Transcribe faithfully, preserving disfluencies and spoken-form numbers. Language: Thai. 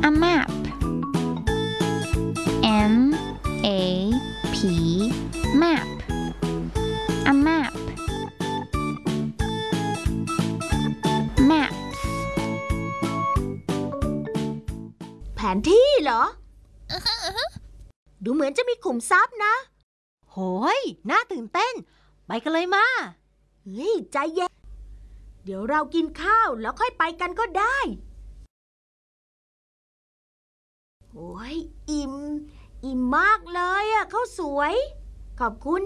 a map M A P map a map maps แผนที่เหรอ ดูเหมือนจะมีขุมทรัพย์นะโหยน่าตื่นเต้นไปกันเลยมาเฮ้ยใจเย็นเดี๋ยวเรากินข้าวแล้วค่อยไปกันก็ได้โอ้ยอิ่มอิ่มมากเลยอ่ะข้าวสวยขอบคุณ